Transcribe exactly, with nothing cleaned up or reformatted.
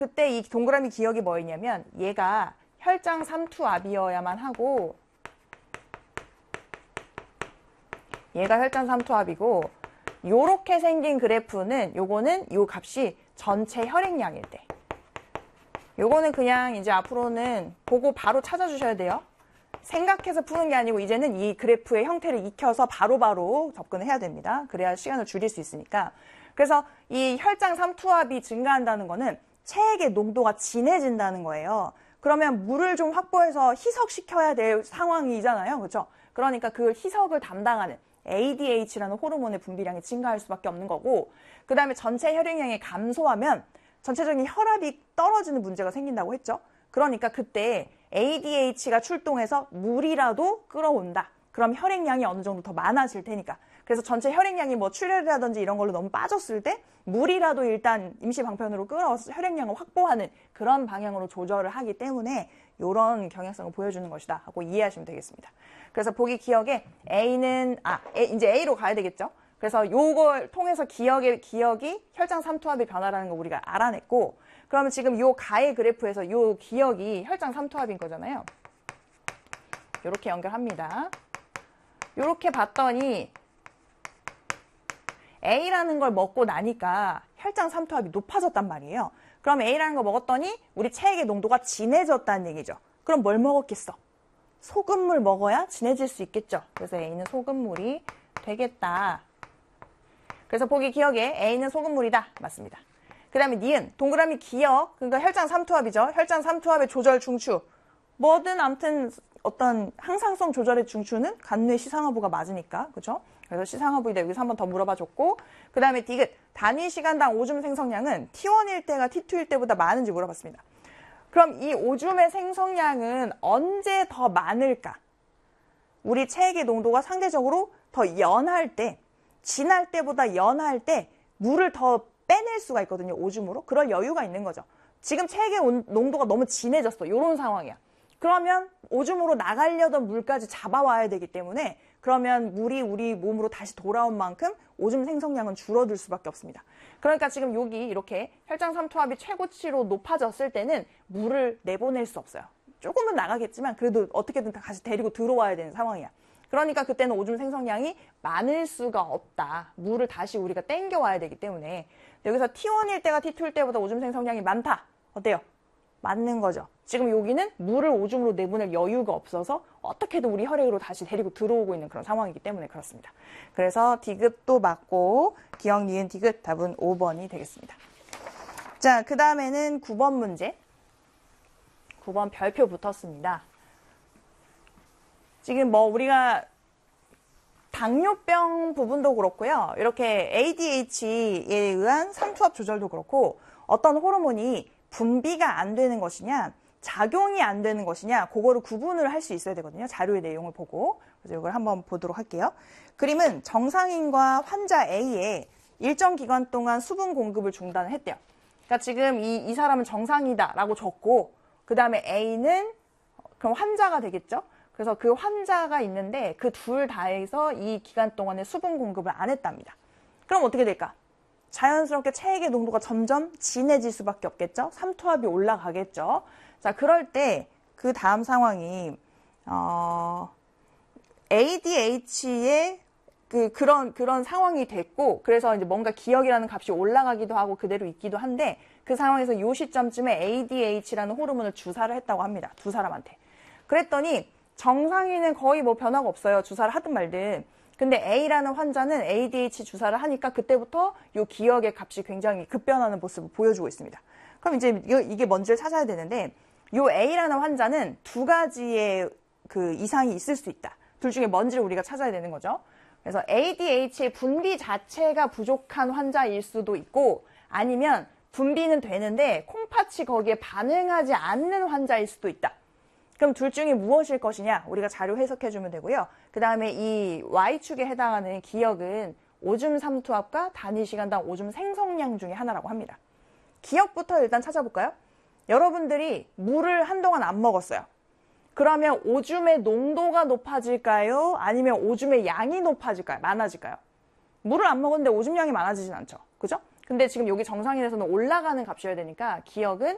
그때 이 동그라미 기억이 뭐였냐면 얘가 혈장 삼투압이어야만 하고 얘가 혈장 삼투압이고 요렇게 생긴 그래프는 요거는 요 값이 전체 혈액량일 때. 요거는 그냥 이제 앞으로는 보고 바로 찾아주셔야 돼요. 생각해서 푸는 게 아니고 이제는 이 그래프의 형태를 익혀서 바로바로 접근을 해야 됩니다. 그래야 시간을 줄일 수 있으니까. 그래서 이 혈장 삼투압이 증가한다는 거는 체액의 농도가 진해진다는 거예요. 그러면 물을 좀 확보해서 희석시켜야 될 상황이잖아요. 그렇죠? 그러니까 그 희석을 담당하는 에이디에이치라는 호르몬의 분비량이 증가할 수밖에 없는 거고, 그 다음에 전체 혈액량이 감소하면 전체적인 혈압이 떨어지는 문제가 생긴다고 했죠. 그러니까 그때 에이디에이치가 출동해서 물이라도 끌어온다. 그럼 혈액량이 어느 정도 더 많아질 테니까. 그래서 전체 혈액량이 뭐 출혈이라든지 이런 걸로 너무 빠졌을 때 물이라도 일단 임시 방편으로 끌어서 혈액량을 확보하는 그런 방향으로 조절을 하기 때문에 이런 경향성을 보여주는 것이다 하고 이해하시면 되겠습니다. 그래서 보기 기억에 A는 아 A, 이제 A로 가야 되겠죠. 그래서 요걸 통해서 기억의 기억이 혈장 삼투압의 변화라는 거 우리가 알아냈고, 그러면 지금 요 가의 그래프에서 요 기억이 혈장 삼투압인 거잖아요. 요렇게 연결합니다. 요렇게 봤더니 A라는 걸 먹고 나니까 혈장 삼투압이 높아졌단 말이에요. 그럼 A라는 거 먹었더니 우리 체액의 농도가 진해졌다는 얘기죠. 그럼 뭘 먹었겠어? 소금물 먹어야 진해질 수 있겠죠. 그래서 A는 소금물이 되겠다. 그래서 보기 기억에 A는 소금물이다. 맞습니다. 그 다음에 니은, 동그라미 기억, 그러니까 혈장 삼투압이죠. 혈장 삼투압의 조절 중추. 뭐든 아무튼 어떤 항상성 조절의 중추는 간뇌 시상하부가 맞으니까. 그죠? 그래서 시상하부이다. 여기서 한 번 더 물어봐 줬고, 그 다음에 디귿, 단위 시간당 오줌 생성량은 티 원일 때가 티 투일 때보다 많은지 물어봤습니다. 그럼 이 오줌의 생성량은 언제 더 많을까? 우리 체액의 농도가 상대적으로 더 연할 때, 진할 때보다 연할 때 물을 더 빼낼 수가 있거든요. 오줌으로. 그럴 여유가 있는 거죠. 지금 체액의 농도가 너무 진해졌어. 이런 상황이야. 그러면 오줌으로 나가려던 물까지 잡아와야 되기 때문에 그러면 물이 우리 몸으로 다시 돌아온 만큼 오줌 생성량은 줄어들 수밖에 없습니다. 그러니까 지금 여기 이렇게 혈장 삼투압이 최고치로 높아졌을 때는 물을 내보낼 수 없어요. 조금은 나가겠지만 그래도 어떻게든 다시 데리고 들어와야 되는 상황이야. 그러니까 그때는 오줌 생성량이 많을 수가 없다. 물을 다시 우리가 땡겨와야 되기 때문에. 여기서 티 원일 때가 티 투일 때보다 오줌 생성량이 많다. 어때요? 맞는 거죠. 지금 여기는 물을 오줌으로 내보낼 여유가 없어서 어떻게든 우리 혈액으로 다시 데리고 들어오고 있는 그런 상황이기 때문에 그렇습니다. 그래서 디귿도 맞고 기억, 니은, 디귿 답은 오 번이 되겠습니다. 자, 그 다음에는 구 번 문제. 구 번 별표 붙었습니다. 지금 뭐 우리가 당뇨병 부분도 그렇고요. 이렇게 에이디에이치에 의한 삼투압 조절도 그렇고 어떤 호르몬이 분비가 안 되는 것이냐 작용이 안 되는 것이냐 그거를 구분을 할 수 있어야 되거든요. 자료의 내용을 보고. 그래서 이걸 한번 보도록 할게요. 그림은 정상인과 환자 A에 일정 기간 동안 수분 공급을 중단을 했대요. 그러니까 지금 이, 이 사람은 정상이다라고 적고 그 다음에 A는 그럼 환자가 되겠죠. 그래서 그 환자가 있는데 그 둘 다에서 이 기간 동안에 수분 공급을 안 했답니다. 그럼 어떻게 될까? 자연스럽게 체액의 농도가 점점 진해질 수밖에 없겠죠. 삼투압이 올라가겠죠. 자, 그럴 때 그 다음 상황이 어, 에이디에이치의 그 그런 그런 상황이 됐고, 그래서 이제 뭔가 기억이라는 값이 올라가기도 하고 그대로 있기도 한데 그 상황에서 이 시점쯤에 에이디에이치라는 호르몬을 주사를 했다고 합니다. 두 사람한테. 그랬더니 정상인은 거의 뭐 변화가 없어요. 주사를 하든 말든. 근데 A라는 환자는 에이디에이치 주사를 하니까 그때부터 이 기억의 값이 굉장히 급변하는 모습을 보여주고 있습니다. 그럼 이제 이게 뭔지를 찾아야 되는데 이 A라는 환자는 두 가지의 그 이상이 있을 수 있다. 둘 중에 뭔지를 우리가 찾아야 되는 거죠. 그래서 에이디에이치의 분비 자체가 부족한 환자일 수도 있고 아니면 분비는 되는데 콩팥이 거기에 반응하지 않는 환자일 수도 있다. 그럼 둘 중에 무엇일 것이냐? 우리가 자료 해석해주면 되고요. 그 다음에 이 Y축에 해당하는 기억은 오줌 삼투압과 단위 시간당 오줌 생성량 중에 하나라고 합니다. 기억부터 일단 찾아볼까요? 여러분들이 물을 한동안 안 먹었어요. 그러면 오줌의 농도가 높아질까요? 아니면 오줌의 양이 높아질까요? 많아질까요? 물을 안 먹었는데 오줌 양이 많아지진 않죠. 그죠? 근데 지금 여기 정상인에서는 올라가는 값이어야 되니까 기억은